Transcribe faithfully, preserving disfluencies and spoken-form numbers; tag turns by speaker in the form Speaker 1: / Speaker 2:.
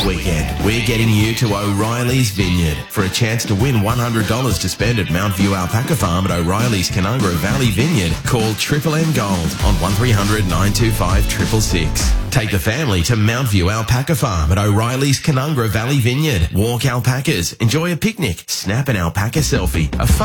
Speaker 1: Weekend, we're getting you to O'Reilly's Vineyard for a chance to win one hundred dollars to spend at Mount View Alpaca Farm at O'Reilly's Canungra Valley Vineyard. Call Triple M Gold on one three hundred nine two five six six six. Take the family to Mount View Alpaca Farm at O'Reilly's Canungra Valley Vineyard. Walk alpacas, enjoy a picnic, snap an alpaca selfie, a fun